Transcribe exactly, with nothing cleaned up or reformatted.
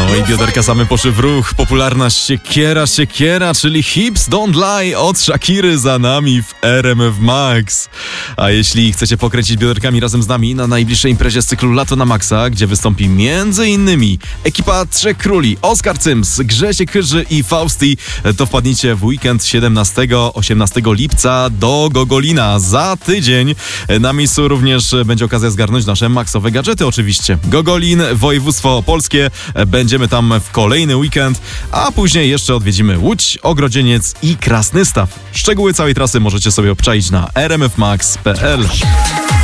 No i bioderka same poszły w ruch. Popularna siekiera, siekiera, czyli Hips Don't Lie od Shakiry za nami w R M F Max. A jeśli chcecie pokręcić bioderkami razem z nami na najbliższej imprezie z cyklu Lato na Maxa, gdzie wystąpi między innymi ekipa Trzech Króli, Oskar Cyms, Grzesiek Chyży i Fausti, to wpadnijcie w weekend siedemnastego osiemnastego lipca do Gogolina. Za tydzień na miejscu również będzie okazja zgarnąć nasze maksowe gadżety oczywiście. Gogolin, województwo opolskie. Będziemy tam w kolejny weekend, a później jeszcze odwiedzimy Łódź, Ogrodzieniec i Krasny Staw. Szczegóły całej trasy możecie sobie obczaić na r m f max kropka p l.